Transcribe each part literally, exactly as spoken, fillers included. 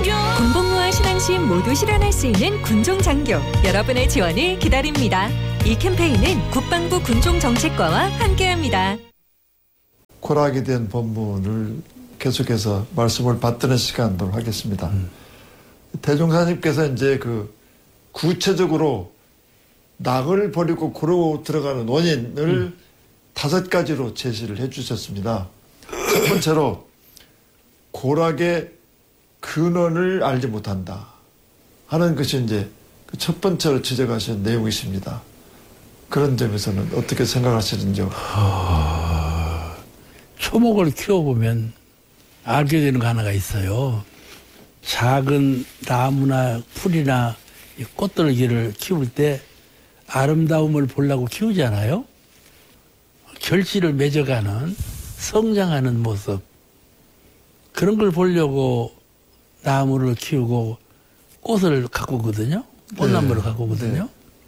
군복무와 신앙심 모두 실현할 수 있는 군종장교, 여러분의 지원을 기다립니다. 이 캠페인은 국방부 군종정책과와 함께합니다. 코락에 대한 본문을 계속해서 말씀을 받드는 시간을 하겠습니다. 음. 대종사님께서 이제 그 구체적으로 낙을 버리고 고로 들어가는 원인을 음. 다섯 가지로 제시를 해주셨습니다. 첫 번째로 고락의 근원을 알지 못한다 하는 것이 이제 첫 번째로 지적하신 내용이십니다. 그런 점에서는 어떻게 생각하시는지요? 하... 초목을 키워보면 알게 되는 거 하나가 있어요. 작은 나무나 풀이나 꽃들기를 키울 때 아름다움을 보려고 키우잖아요. 결실을 맺어가는 성장하는 모습, 그런 걸 보려고 나무를 키우고 꽃을 가꾸거든요. 꽃나무를 네. 가꾸거든요. 네.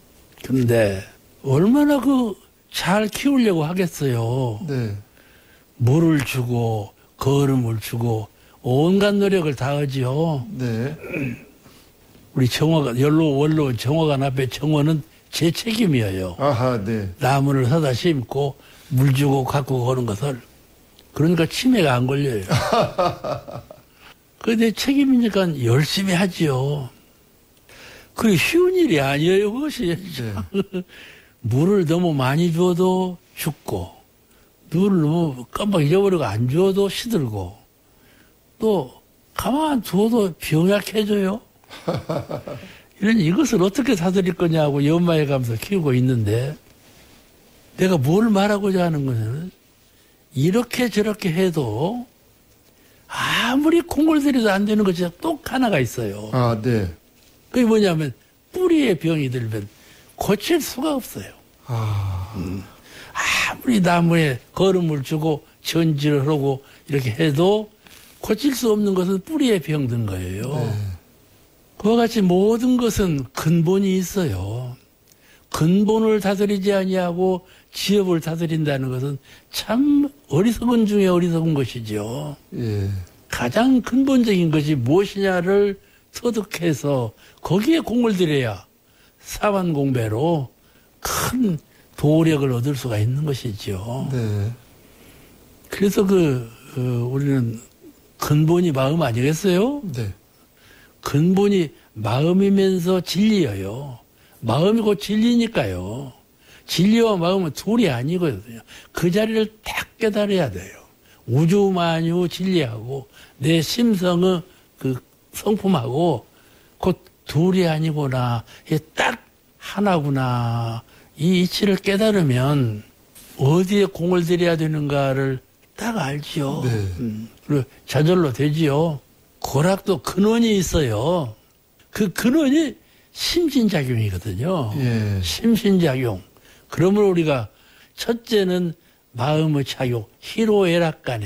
근데 얼마나 그 잘 키우려고 하겠어요. 네. 물을 주고 거름을 주고 온갖 노력을 다하지요. 네. 우리 정화관, 연로 원로 정화관 앞에 정원은 제 책임이에요. 아하, 네. 나무를 사다 심고 물 주고 가꾸고 하는 것을. 그러니까 치매가 안 걸려요. 그게 내 책임이니까 열심히 하지요. 그게 쉬운 일이 아니에요, 그것이. 네. 물을 너무 많이 줘도 죽고, 물을 너무 깜빡 잊어버리고 안 줘도 시들고, 또 가만 두어도 병약해져요. 이런 이것을 어떻게 다스릴 거냐고 연마해 가면서 키우고 있는데, 내가 뭘 말하고자 하는 것은 이렇게 저렇게 해도 아무리 콩을 들여도 안 되는 것이 또 하나가 있어요. 아, 네. 그게 뭐냐면 뿌리에 병이 들면 고칠 수가 없어요. 아. 음. 아무리 나무에 거름을 주고 전지를 하고 이렇게 해도 고칠 수 없는 것은 뿌리에 병든 거예요. 네. 그와 같이 모든 것은 근본이 있어요. 근본을 다스리지 아니하고 지엽을 다스린다는 것은 참 어리석은 중에 어리석은 것이죠. 예. 가장 근본적인 것이 무엇이냐를 터득해서 거기에 공을 들여야 사반공배로 큰 도력을 얻을 수가 있는 것이죠. 네. 그래서 그 어, 우리는 근본이 마음 아니겠어요? 네. 근본이 마음이면서 진리예요. 마음이 곧 진리니까요. 진리와 마음은 둘이 아니거든요. 그 자리를 딱 깨달아야 돼요. 우주만유 진리하고 내 심성의 그 성품하고 곧 둘이 아니구나. 이게 딱 하나구나. 이 이치를 깨달으면 어디에 공을 들여야 되는가를 딱 알지요. 네. 음, 그리고 좌절로 되지요. 고락도 근원이 있어요. 그 근원이 심신작용이거든요. 예. 심신작용. 그러므로 우리가 첫째는 마음의 작용, 희로애락간에,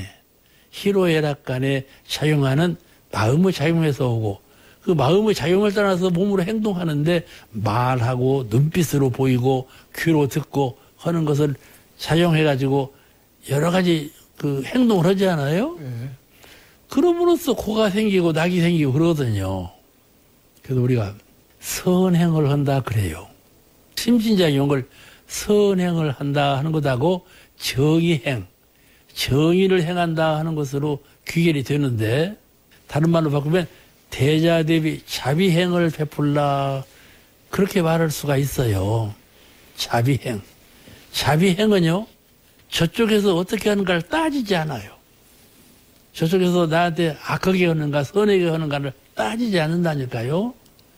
희로애락간에 작용하는 마음의 작용에서 오고, 그 마음의 작용을 따라서 몸으로 행동하는데 말하고 눈빛으로 보이고 귀로 듣고 하는 것을 작용해가지고 여러 가지 그 행동을 하지 않아요? 예. 그럼으로써 코가 생기고 낙이 생기고 그러거든요. 그래서 우리가 선행을 한다 그래요. 심신작용인 걸 선행을 한다 하는 것하고 정의행, 정의를 행한다 하는 것으로 귀결이 되는데, 다른 말로 바꾸면 대자대비 자비행을 베풀라, 그렇게 말할 수가 있어요. 자비행. 자비행은요, 저쪽에서 어떻게 하는가를 따지지 않아요. 저쪽에서 나한테 악하게 하는가 선하게 하는가를 따지지 않는다니까요.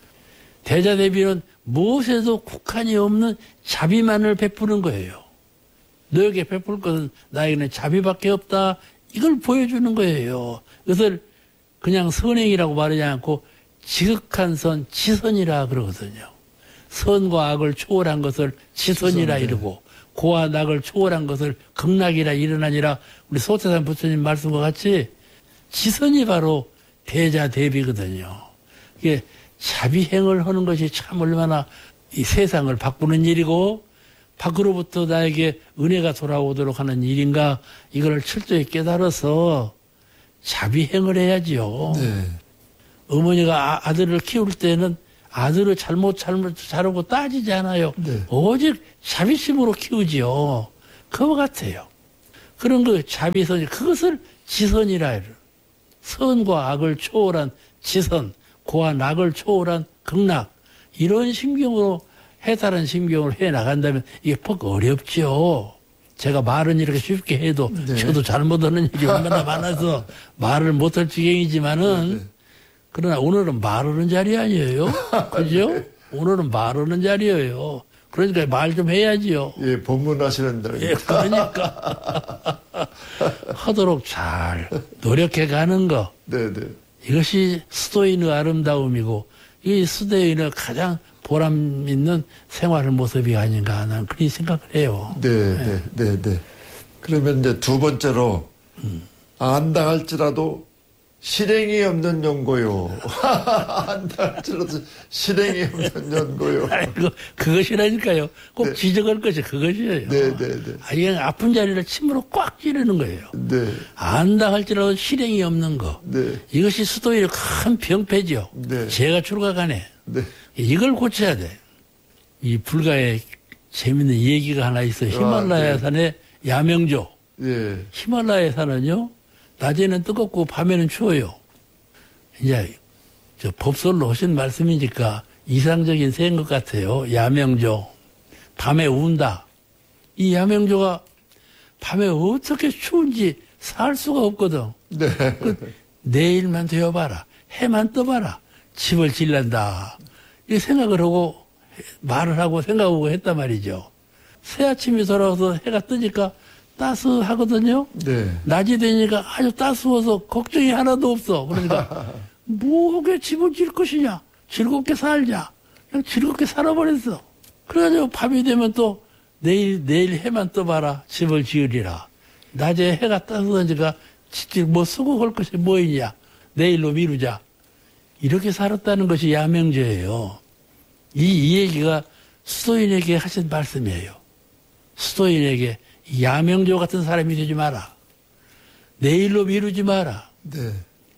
대자대비는 무엇에도 국한이 없는 자비만을 베푸는 거예요. 너에게 베풀 것은 나에게는 자비밖에 없다. 이걸 보여주는 거예요. 그것을 그냥 선행이라고 말하지 않고 지극한 선, 지선이라 그러거든요. 선과 악을 초월한 것을 지선이라 지선, 이르고, 네. 고와 낙을 초월한 것을 극락이라 이르나니라, 우리 소태산 부처님 말씀과 같이 지선이 바로 대자대비거든요. 이게 자비행을 하는 것이 참 얼마나 이 세상을 바꾸는 일이고, 밖으로부터 나에게 은혜가 돌아오도록 하는 일인가, 이걸 철저히 깨달아서 자비행을 해야지요. 네. 어머니가 아, 아들을 키울 때는 아들을 잘못 잘못 자르고 따지지 않아요. 네. 오직 자비심으로 키우지요. 그와 같아요. 그런 그 자비선, 그것을 지선이라 해요. 선과 악을 초월한 지선, 고와 낙을 초월한 극락, 이런 심경으로 해탈한 심경으로 해 나간다면 이게 퍽 어렵죠. 제가 말은 이렇게 쉽게 해도 네. 저도 잘못하는 일이 얼마나 많아서 말을 못할 지경이지만은 네, 네. 그러나 오늘은 말하는 자리 아니에요. 그죠? 오늘은 말하는 자리예요. 그러니까 말 좀 해야지요. 예, 본문하시는 날. 예, 그러니까 하도록 잘 노력해 가는 거. 네, 네. 이것이 스토인의 아름다움이고 이 스토인의 가장 보람 있는 생활 모습이 아닌가 나는 그렇게 생각을 해요. 네, 네, 네, 네. 그러면 이제 두 번째로 음. 안다 할지라도 실행이 없는 연고요. 안다 할지라도 실행이 없는 연고요. 아이고, 그것이라니까요. 꼭 네. 지적할 것이 그것이에요. 네, 네, 네. 아, 그냥 아픈 자리를 침으로 꽉 찌르는 거예요. 네, 안다 할지라도 실행이 없는 거. 네, 이것이 수도인의 큰 병폐죠. 네. 제가 출가간에 네. 이걸 고쳐야 돼. 이 불가에 재밌는 얘기가 하나 있어요. 히말라야 아, 네. 산의 야명조. 예, 히말라야 산은요, 낮에는 뜨겁고 밤에는 추워요. 이제 저 법설로 하신 말씀이니까 이상적인 새인 것 같아요. 야명조. 밤에 운다. 이 야명조가 밤에 어떻게 추운지 살 수가 없거든. 네, 그 내일만 되어봐라. 해만 떠봐라. 집을 질란다. 이 생각을 하고 말을 하고 생각하고 했단 말이죠. 새 아침이 돌아와서 해가 뜨니까 따스하거든요. 네. 낮이 되니까 아주 따스워서 걱정이 하나도 없어. 그러니까 뭐하게 집을 질 것이냐. 즐겁게 살자. 그냥 즐겁게 살아버렸어. 그래가지고 밤이 되면 또 내일 내일 해만 떠봐라. 집을 지으리라. 낮에 해가 따스하니까 진짜 뭐 쓰고 할 것이 뭐 있냐. 내일로 미루자. 이렇게 살았다는 것이 야명제예요. 이, 이 얘기가 수도인에게 하신 말씀이에요. 수도인에게 야명조 같은 사람이 되지 마라. 내일로 미루지 마라. 네.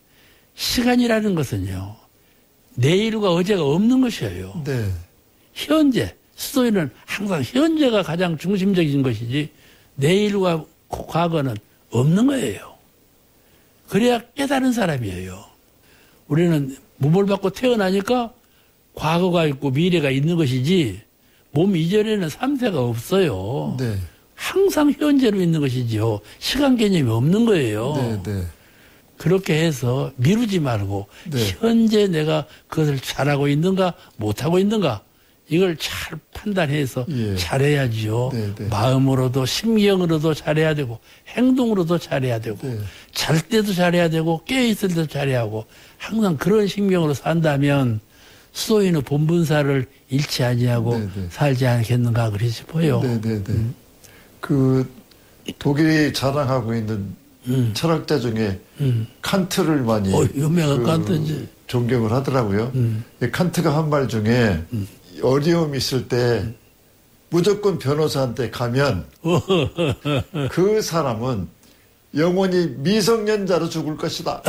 시간이라는 것은요, 내일과 어제가 없는 것이에요. 네. 현재, 수도인은 항상 현재가 가장 중심적인 것이지, 내일과 과거는 없는 거예요. 그래야 깨달은 사람이에요. 우리는 몸을 받고 태어나니까 과거가 있고 미래가 있는 것이지, 몸 이전에는 삼세가 없어요. 네. 항상 현재로 있는 것이지요. 시간 개념이 없는 거예요. 네, 네. 그렇게 해서 미루지 말고 네. 현재 내가 그것을 잘하고 있는가 못하고 있는가 이걸 잘 판단해서 예. 잘해야지요. 네, 네. 마음으로도 심경으로도 잘해야 되고 행동으로도 잘해야 되고 네. 잘 때도 잘해야 되고 깨어있을 때도 잘해야 하고 항상 그런 심경으로 산다면 수도인의 본분사를 잃지 아니하고 네, 네. 살지 않겠는가 그리 싶어요. 네, 네, 네. 그 독일이 자랑하고 있는 음. 철학자 중에 음. 칸트를 많이 어, 유명한 그 칸트지. 존경을 하더라고요. 음. 칸트가 한 말 중에 음. 어려움이 있을 때 무조건 변호사한테 가면 그 사람은 영원히 미성년자로 죽을 것이다.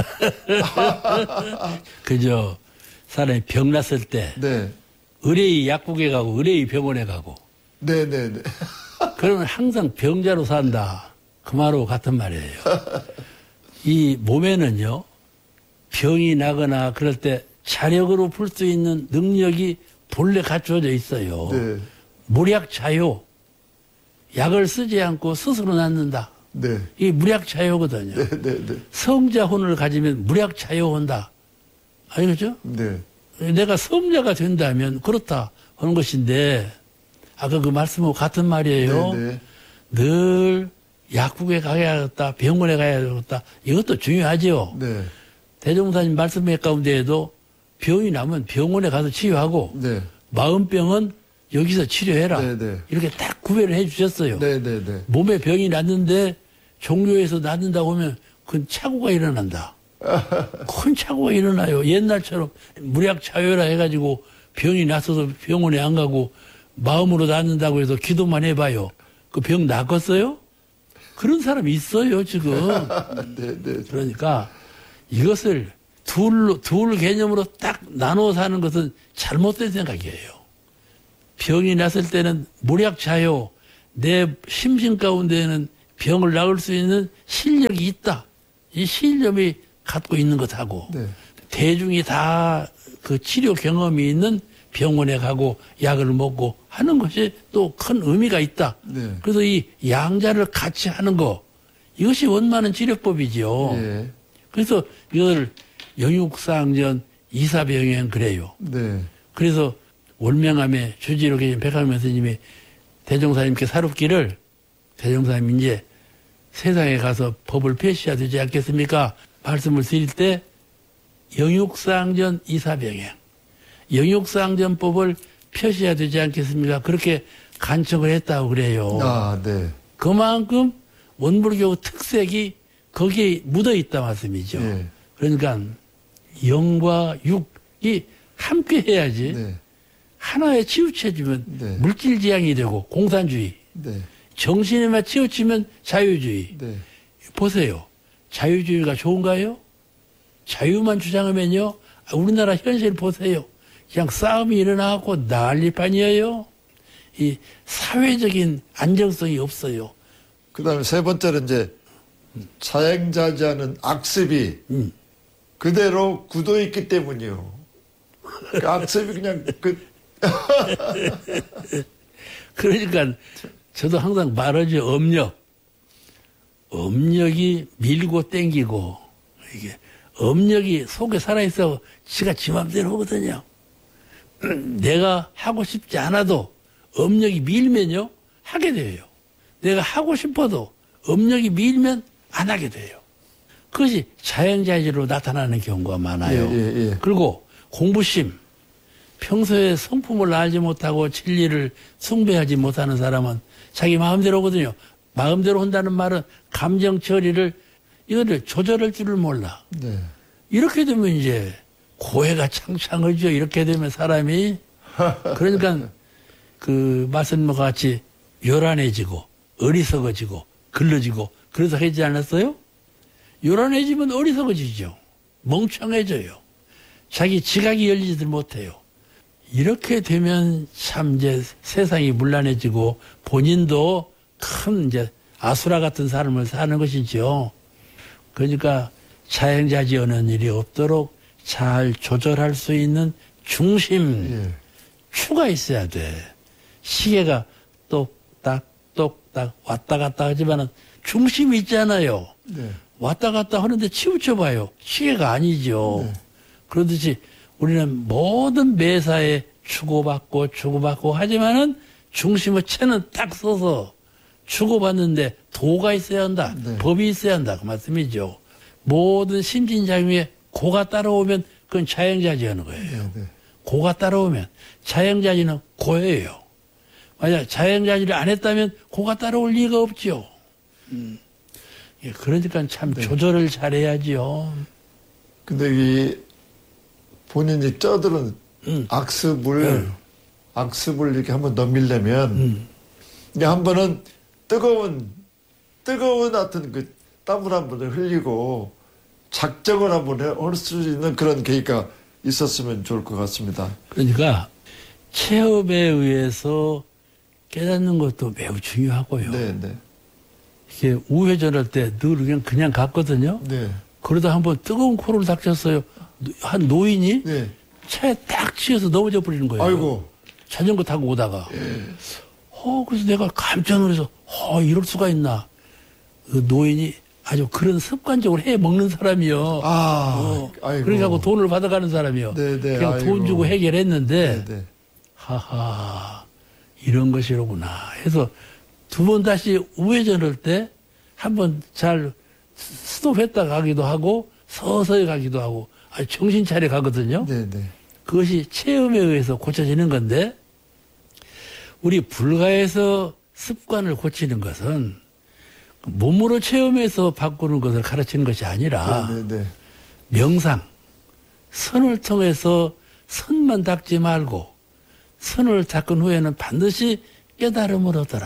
그죠. 사람이 병 났을 때 네, 의뢰의 약국에 가고 의뢰의 병원에 가고 네, 네, 네. 그러면 항상 병자로 산다. 그 말하고 같은 말이에요. 이 몸에는요, 병이 나거나 그럴 때 자력으로 풀 수 있는 능력이 본래 갖춰져 있어요. 네, 무략자요. 약을 쓰지 않고 스스로 낫는다. 네, 이게 무략자요거든요. 네, 네, 네, 성자혼을 가지면 무략자요 온다. 알겠죠? 네, 내가 성자가 된다면 그렇다 하는 것인데 아까 그 말씀하고 같은 말이에요. 네, 네. 늘 약국에 가야겠다, 병원에 가야겠다. 이것도 중요하죠. 네, 대종사님 말씀 가운데에도 병이 나면 병원에 가서 치유하고 네, 마음병은 여기서 치료해라. 네, 네. 이렇게 딱 구별을 해 주셨어요. 네, 네, 네. 몸에 병이 났는데 종교에서 낫는다고 하면 그건 착오가 일어난다. 큰 착오가 일어나요. 옛날처럼 무략자요라 해가지고 병이 났어도 병원에 안 가고 마음으로 낫는다고 해서 기도만 해봐요. 그 병 낫겠어요? 그런 사람이 있어요, 지금. 네, 네. 그러니까 이것을 둘, 둘 개념으로 딱 나눠 사는 것은 잘못된 생각이에요. 병이 났을 때는 무략자요. 내 심신 가운데에는 병을 나을 수 있는 실력이 있다. 이 신념이 갖고 있는 것하고 네. 대중이 다 그 치료 경험이 있는 병원에 가고 약을 먹고 하는 것이 또 큰 의미가 있다. 네. 그래서 이 양자를 같이 하는 거 이것이 원만한 치료법이죠. 예. 그래서 이걸 영육상전 이사병행 그래요. 네. 그래서 월명암에 주지로 계신 백학명 스님이 대종사님께 사롭기를 대종사님 이제 세상에 가서 법을 폐시해야 되지 않겠습니까? 말씀을 드릴 때 영육상전 이사병행 영육상전법을 폐시해야 되지 않겠습니까? 그렇게 간청을 했다고 그래요. 아, 네. 그만큼 원불교 특색이 거기에 묻어 있다 말씀이죠. 예. 그러니까 영과 육이 함께 해야지 네. 하나에 치우쳐지면 네. 물질지향이 되고 공산주의, 네. 정신에만 치우치면 자유주의. 네. 보세요. 자유주의가 좋은가요? 자유만 주장하면요. 우리나라 현실 보세요. 그냥 싸움이 일어나고 난리판이에요. 이 사회적인 안정성이 없어요. 그 다음에 세 번째는 이제 자행자지하는 악습이 음. 그대로 굳어있기 때문이요. 그 악습이 그냥 그 그러니까 저도 항상 말하죠. 업력. 업력이 밀고 땡기고 이게 업력이 속에 살아있어 지가 지 맘대로 하거든요. 내가 하고 싶지 않아도 업력이 밀면요 하게 돼요. 내가 하고 싶어도 업력이 밀면 안 하게 돼요. 그것이 자행자지로 나타나는 경우가 많아요. 예, 예, 예. 그리고 공부심. 평소에 성품을 알지 못하고 진리를 숭배하지 못하는 사람은 자기 마음대로 하거든요. 마음대로 한다는 말은 감정 처리를 이거를 조절할 줄을 몰라. 네. 이렇게 되면 이제 고해가 창창하죠. 이렇게 되면 사람이 그러니까 그 말씀과 같이 요란해지고 어리석어지고 글러지고 그래서 하지 않았어요? 요란해지면 어리석어지죠. 멍청해져요. 자기 지각이 열리지들 못해요. 이렇게 되면 참 이제 세상이 문란해지고 본인도 큰 이제 아수라 같은 삶을 사는 것이죠. 그러니까 자행자지하는 일이 없도록 잘 조절할 수 있는 중심, 예. 추가 있어야 돼. 시계가 똑딱 똑딱 왔다 갔다 하지만은 중심이 있잖아요. 네. 왔다 갔다 하는데 치우쳐봐요. 시계가 아니죠. 네. 그러듯이 우리는 모든 매사에 주고받고 주고받고 하지만은 중심의 채는 딱 서서 주고받는데 도가 있어야 한다. 네. 법이 있어야 한다. 그 말씀이죠. 모든 심진작용에 고가 따라오면 그건 자행자지하는 거예요. 네, 네. 고가 따라오면 자행자지는 고예요. 만약 자행자지를 안 했다면 고가 따라올 리가 없죠. 음. 예, 그러니까 참 네. 조절을 잘해야지요. 근데 이 본인이 쩌들은 음. 악습을 네. 악습을 이렇게 한번 넘기려면 음. 이게 한 번은 뜨거운 뜨거운 하여튼 그 땀을 한 번 흘리고 작정을 한번 할 수 있는 그런 계기가 있었으면 좋을 것 같습니다. 그러니까 체험에 의해서 깨닫는 것도 매우 중요하고요. 네, 네, 이게 우회전할 때 늘 그냥 그냥 갔거든요. 네, 그러다 한번 뜨거운 코를 닥쳤어요. 한 노인이 네. 차에 딱 치여서 넘어져 버리는 거예요. 아이고, 자전거 타고 오다가. 어, 그래서 내가 깜짝 놀라서, 어, 이럴 수가 있나. 그 노인이 아주 그런 습관적으로 해 먹는 사람이요. 아, 어, 아이고. 그러니까 돈을 받아가는 사람이요. 네, 네, 그냥 돈 아이고. 주고 해결했는데, 네, 네. 하하, 이런 것이로구나. 해서 두 번 다시 우회전할 때 한 번 잘 스톱했다 가기도 하고 서서히 가기도 하고 아주 정신 차려 가거든요. 네, 네. 그것이 체험에 의해서 고쳐지는 건데 우리 불가에서 습관을 고치는 것은 몸으로 체험해서 바꾸는 것을 가르치는 것이 아니라 네, 네, 네. 명상, 선을 통해서 선만 닦지 말고 선을 닦은 후에는 반드시 깨달음을 얻어라.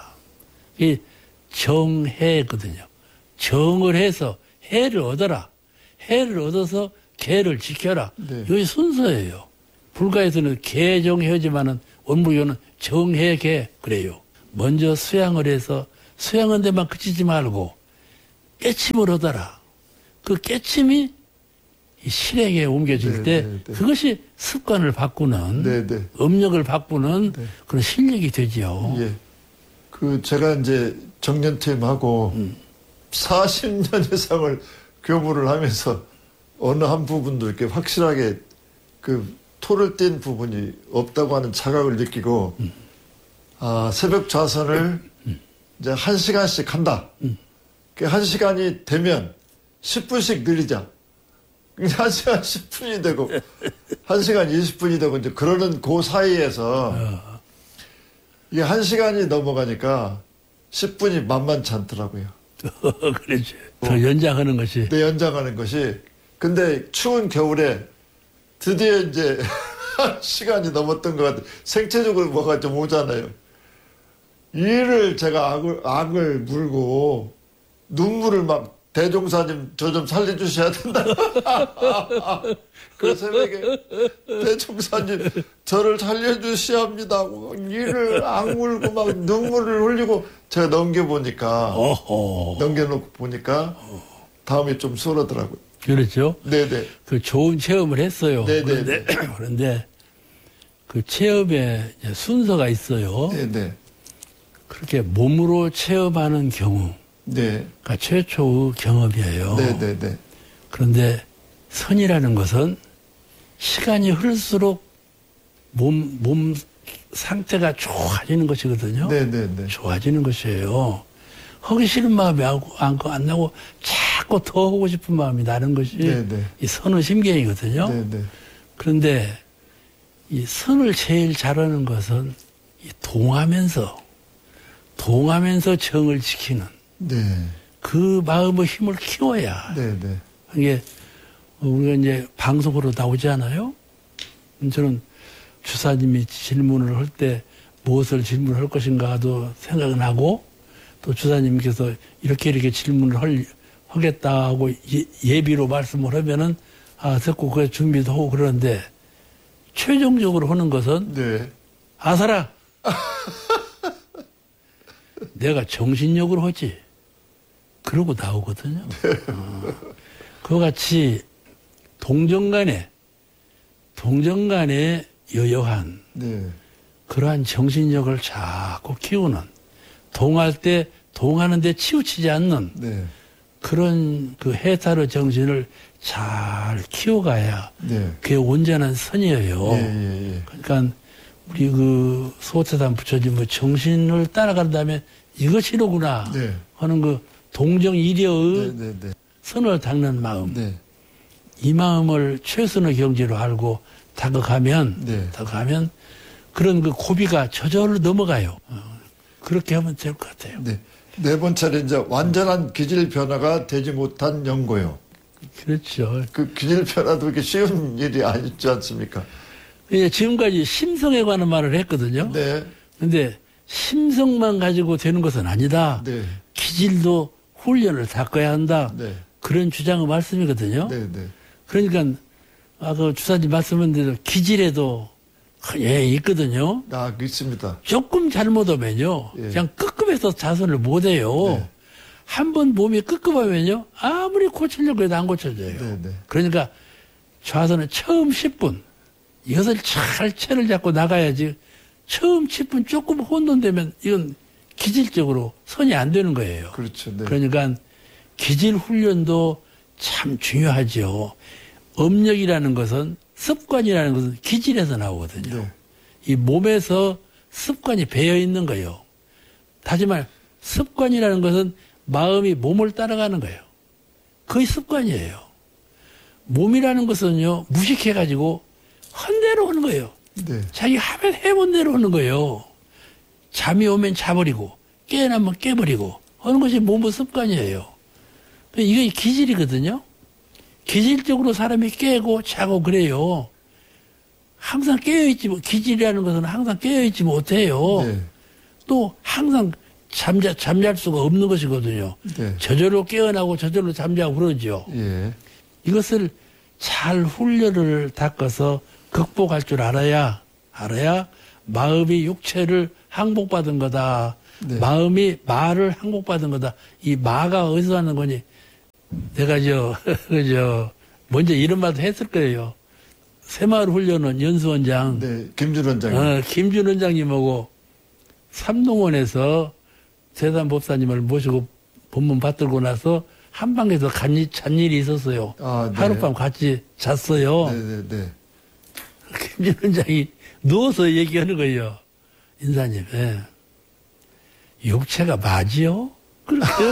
이 정해거든요. 정을 해서 해를 얻어라. 해를 얻어서 계를 지켜라. 네. 이것이 순서예요. 불가에서는 계정해지만은 원무교는 정해계 그래요. 먼저 수양을 해서 수양한 데만 그치지 말고 깨침을 하더라. 그 깨침이 이 실행에 옮겨질 네, 때 네, 네. 그것이 습관을 바꾸는 네, 네. 업력을 바꾸는 네. 그런 실력이 되지요. 예. 그 제가 이제 정년퇴임하고 음. 사십 년 이상을 교무를 하면서 어느 한 부분도 이렇게 확실하게 그 토를 띈 부분이 없다고 하는 자각을 느끼고 음. 아, 새벽 좌선을 음. 이제 한 시간씩 한다. 음. 그 한 시간이 되면 십 분씩 늘리자. 한 시간 십 분이 되고 한 시간 이십 분이 되고 이제 그러는 그 사이에서 어. 이게 한 시간이 넘어가니까 십 분이 만만치 않더라고요. 그렇지. 더 연장하는 것이. 내 연장하는 것이. 근데 추운 겨울에 드디어 이제 한 시간이 넘었던 것 같아요. 생체적으로 뭐가 좀 오잖아요. 이를 제가 악을, 악을 물고 눈물을 막 대종사님 저 좀 살려주셔야 된다. 그 새벽에 대종사님 저를 살려주셔야 합니다. 이를 악물고 막 눈물을 흘리고 제가 넘겨보니까 어허. 넘겨놓고 보니까 다음에 좀 쏠하더라고요. 그렇죠. 네네. 그 좋은 체험을 했어요. 네네. 그런데, 그런데 그 체험에 이제 순서가 있어요. 네네. 그렇게 몸으로 체험하는 경우가 네. 최초의 경험이에요. 네네네. 그런데 선이라는 것은 시간이 흐를수록 몸, 몸 상태가 좋아지는 것이거든요. 네네네. 좋아지는 것이에요. 하기 싫은 마음이 안, 안, 안 나고 자꾸 더 하고 싶은 마음이 나는 것이 네네. 이 선의 심경이거든요. 네네. 그런데 이 선을 제일 잘하는 것은 이 동하면서 동하면서 정을 지키는 네. 그 마음의 힘을 키워야 네네. 이게 우리가 이제 방송으로 나오지 않아요? 저는 주사님이 질문을 할 때 무엇을 질문할 것인가도 생각은 하고 또 주사님께서 이렇게 이렇게 질문을 할, 하겠다고 예, 예비로 말씀을 하면은 아 듣고 그게 준비도 하고 그러는데 최종적으로 하는 것은 네. 아사라 내가 정신력으로 하지 그러고 나오거든요. 어. 그와 같이 동정간에 동정간에 여여한 네. 그러한 정신력을 자꾸 키우는 동할 때 동하는데 치우치지 않는 네. 그런 그 해탈의 정신을 잘 키워가야 네. 그게 온전한 선이에요. 예, 예, 예. 그러니까 우리 그 소태단 부처님 뭐 정신을 따라간 다음에 이것이로구나 네. 하는 그 동정이려의 네, 네, 네. 선을 닦는 마음. 네. 이 마음을 최선의 경지로 알고 다가가면 네. 다가가면 그런 그 고비가 저절로 넘어가요. 어, 그렇게 하면 될 것 같아요. 네. 네 번째는 이제 완전한 기질 변화가 되지 못한 연고요. 그렇죠. 그 기질 변화도 그렇게 쉬운 일이 아니지 않습니까? 예, 지금까지 심성에 관한 말을 했거든요. 네. 근데 심성만 가지고 되는 것은 아니다. 네. 기질도 훈련을 닦아야 한다. 네. 그런 주장의 말씀이거든요. 네, 네. 그러니까 아까 주사님 말씀한 대로 기질에도 예 있거든요. 아, 있습니다. 조금 잘못하면요. 예. 그냥 끄급해서 자선을 못해요. 네. 한 번 몸이 끄급하면요. 아무리 고치려고 해도 안 고쳐져요. 네, 네. 그러니까 좌선은 처음 십 분 이것을 잘 채를 잡고 나가야지 처음 십 분 조금 혼돈되면 이건 기질적으로 선이 안 되는 거예요. 그렇죠. 네. 그러니까 기질 훈련도 참 중요하죠. 업력이라는 것은 습관이라는 것은 기질에서 나오거든요. 네. 이 몸에서 습관이 배어 있는 거예요. 하지만 습관이라는 것은 마음이 몸을 따라가는 거예요. 그게 습관이에요. 몸이라는 것은요, 무식해가지고 헌대로 하는 거예요. 네. 자기 하면 해본 대로 하는 거예요. 잠이 오면 자버리고, 깨어나면 깨버리고, 하는 것이 몸의 습관이에요. 이게 기질이거든요. 기질적으로 사람이 깨고 자고 그래요. 항상 깨어있지, 기질이라는 것은 항상 깨어있지 못해요. 네. 또 항상 잠자, 잠잘 수가 없는 것이거든요. 네. 저절로 깨어나고 저절로 잠자고 그러죠. 예. 이것을 잘 훈련을 닦아서 극복할 줄 알아야 알아야 마음이 육체를 항복받은 거다. 네. 마음이 마를 항복받은 거다. 이 마가 어디서 하는 거니? 내가 저, 그저 먼저 이런 말도 했을 거예요. 새마을 훈련원 연수원장, 네, 김준 원장님. 어, 김준 원장님하고 삼동원에서 세산 법사님을 모시고 본문 받들고 나서 한방에서 간일, 잔일이 있었어요. 아, 네. 하룻밤 같이 잤어요. 네, 네, 네. 김준 원장이 누워서 얘기하는 거예요. 인사님, 예. 육체가 맞지요? 그래요.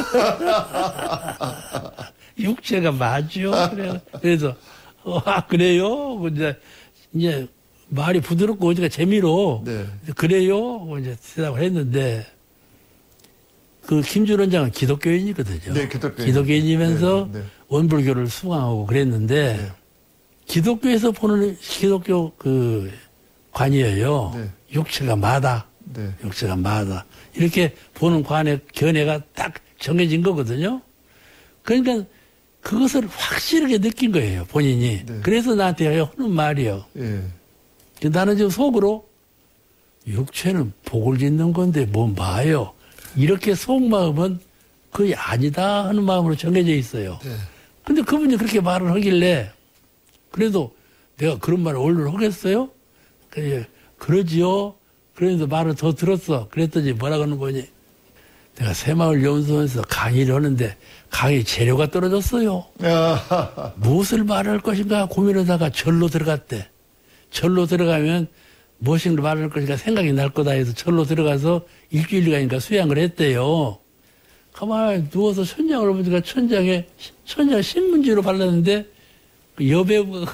육체가 맞지요? 그래요. 그래서, 어, 아, 그래요? 이제, 이제, 말이 부드럽고 어디가 재미로, 네. 그래요? 이제 대답을 했는데, 그 김준 원장은 기독교인이거든요. 네, 기독교인. 기독교인이면서 네, 네. 원불교를 수강하고 그랬는데, 네. 기독교에서 보는 기독교 그 관이에요. 네. 육체가 마다. 네. 육체가 마다. 이렇게 보는 관의 견해가 딱 정해진 거거든요. 그러니까 그것을 확실하게 느낀 거예요, 본인이. 네. 그래서 나한테 하는 말이요. 예. 나는 지금 속으로 육체는 복을 짓는 건데 뭐 마요. 이렇게 속마음은 거의 아니다 하는 마음으로 정해져 있어요. 네. 근데 그분이 그렇게 말을 하길래 그래도 내가 그런 말을 얼른 하겠어요? 그래, 그러지요. 그러면서 말을 더 들었어. 그랬더니 뭐라고 하는 거니? 내가 새마을 연수원에서 강의를 하는데 강의 재료가 떨어졌어요. 야, 무엇을 말할 것인가 고민하다가 절로 들어갔대. 절로 들어가면 무엇을 말할 것인가 생각이 날 거다 해서 절로 들어가서 일주일간인가 수양을 했대요. 가만히 누워서 천장을 보니까 천장에, 천장 신문지로 발랐는데 그 여배우가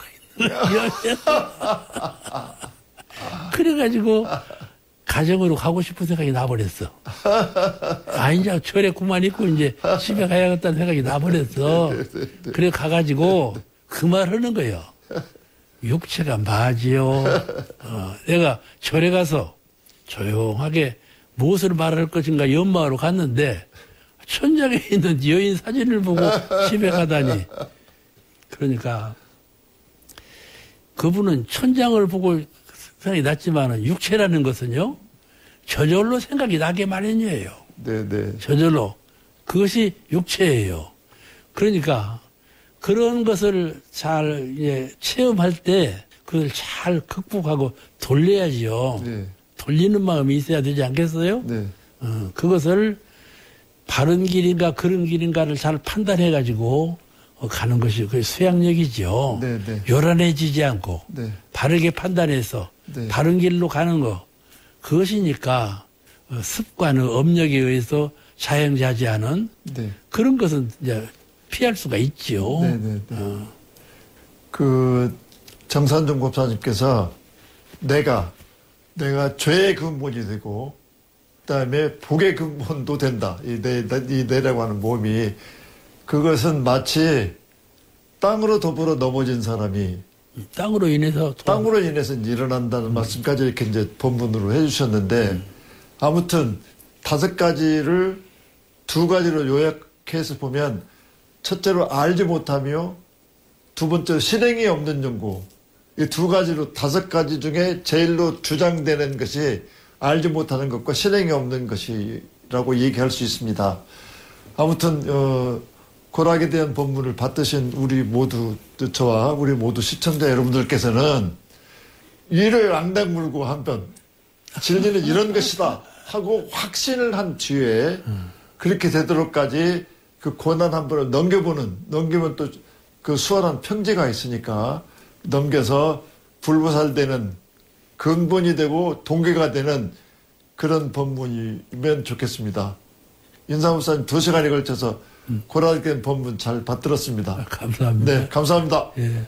여배우가 그래가지고 가정으로 가고 싶은 생각이 나버렸어. 아, 이제 절에 그만 있고 이제 집에 가야겠다는 생각이 나버렸어. 그래 가가지고 그 말 하는 거예요. 육체가 마지요. 어, 내가 절에 가서 조용하게 무엇을 말할 것인가 연마하러 갔는데 천장에 있는 여인 사진을 보고 집에 가다니. 그러니까 그분은 천장을 보고 생각이 났지만 육체라는 것은요 저절로 생각이 나게 마련이에요. 네, 네. 저절로 그것이 육체예요. 그러니까 그런 것을 잘 예, 체험할 때 그걸 잘 극복하고 돌려야지요. 네. 돌리는 마음이 있어야 되지 않겠어요? 네. 어, 그것을 바른 길인가 그런 길인가를 잘 판단해 가지고 어, 가는 것이 그 수양력이죠. 네, 네. 요란해지지 않고 네. 바르게 판단해서 네. 바른 길로 가는 거 그것이니까 어, 습관의 업력에 의해서 자행자지하는 네. 그런 것은 이제 피할 수가 있지요. 네, 네, 네. 어, 그 정산중 법사님께서 내가 내가 죄의 근본이 되고 그다음에 복의 근본도 된다. 이 내, 이 내라고 하는 몸이 그것은 마치 땅으로 더불어 넘어진 사람이 땅으로 인해서 또 땅으로 인해서 일어난다는 음. 말씀까지 이렇게 이제 본문으로 해주셨는데 음. 아무튼 다섯 가지를 두 가지로 요약해서 보면 첫째로 알지 못하며 두 번째로 실행이 없는 연구 이 두 가지로 다섯 가지 중에 제일로 주장되는 것이 알지 못하는 것과 실행이 없는 것이라고 얘기할 수 있습니다. 아무튼 어, 고락에 대한 본문을 받으신 우리 모두 저와 우리 모두 시청자 여러분들께서는 이를 앙당 물고 한편 진리는 이런 것이다 하고 확신을 한 뒤에 그렇게 되도록까지 그 고난 한 번을 넘겨보는 넘기면 또 그 수월한 평지가 있으니까 넘겨서 불보살되는 근본이 되고 동기가 되는 그런 본문이면 좋겠습니다. 인사무사님 두 시간에 걸쳐서 음. 고락된 본문 잘 받들었습니다. 아, 감사합니다. 네, 감사합니다. 예.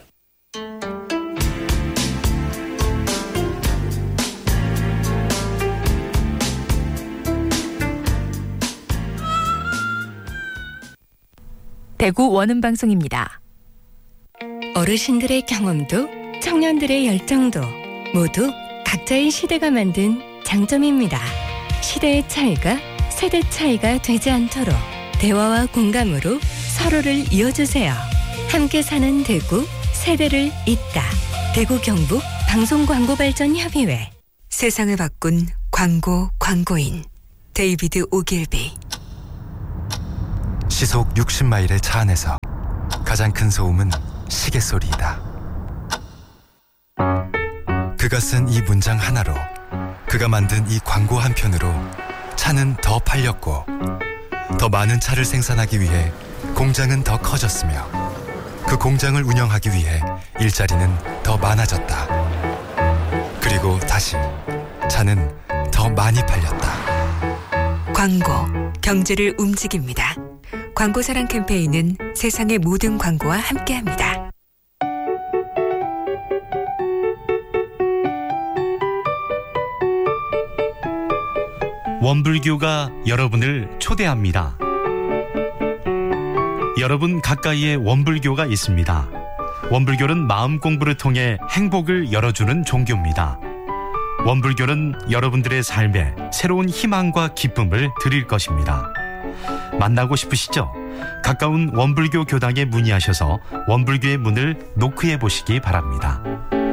대구 원음방송입니다. 어르신들의 경험도 청년들의 열정도 모두 각자의 시대가 만든 장점입니다. 시대의 차이가 세대 차이가 되지 않도록 대화와 공감으로 서로를 이어주세요. 함께 사는 대구 세대를 잇다. 대구 경북 방송광고발전협의회. 세상을 바꾼 광고 광고인 데이비드 오길비. 시속 육십 마일의 차 안에서 가장 큰 소음은 시계 소리이다. 그가 쓴 이 문장 하나로, 그가 만든 이 광고 한 편으로 차는 더 팔렸고, 더 많은 차를 생산하기 위해 공장은 더 커졌으며, 그 공장을 운영하기 위해 일자리는 더 많아졌다. 그리고 다시 차는 더 많이 팔렸다. 광고, 경제를 움직입니다. 광고사랑 캠페인은 세상의 모든 광고와 함께합니다. 원불교가 여러분을 초대합니다. 여러분 가까이에 원불교가 있습니다. 원불교는 마음 공부를 통해 행복을 열어주는 종교입니다. 원불교는 여러분들의 삶에 새로운 희망과 기쁨을 드릴 것입니다. 만나고 싶으시죠? 가까운 원불교 교당에 문의하셔서 원불교의 문을 노크해 보시기 바랍니다.